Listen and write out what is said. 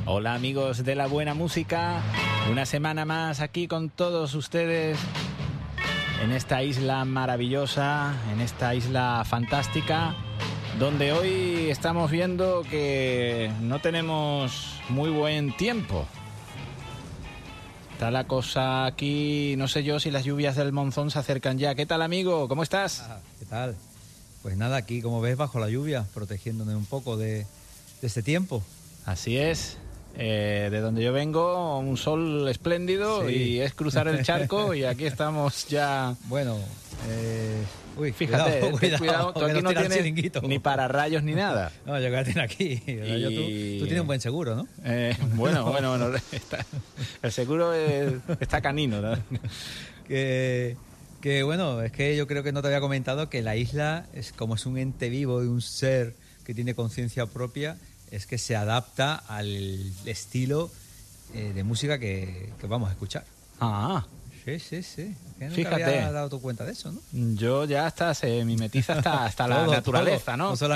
Hola amigos de la buena música, una semana más aquí con todos ustedes en esta isla maravillosa, en esta isla fantástica, donde hoy estamos viendo que no tenemos muy buen tiempo. Está la cosa aquí, no sé yo si las lluvias del monzón se acercan ya. ¿Qué tal, amigo? ¿Cómo estás? ¿Qué tal? Pues nada, aquí como ves bajo la lluvia, protegiéndome un poco de este tiempo. Así es. De donde yo vengo, un sol espléndido, sí. Y es cruzar el charco y aquí estamos ya. Bueno, fíjate, cuidado, tú aquí no tienes ni pararrayos ni nada. No, yo que la tengo aquí. Tú tienes un buen seguro, ¿no? Bueno, el seguro está canino, ¿no? Que bueno, es que yo creo que no te había comentado que la isla es un ente vivo y un ser que tiene conciencia propia. Es que se adapta al estilo de música que vamos a escuchar. Ah. Sí. Que nunca Fíjate. había dado tu cuenta de eso, ¿no? Yo ya hasta se mimetiza hasta la naturaleza, ¿no? No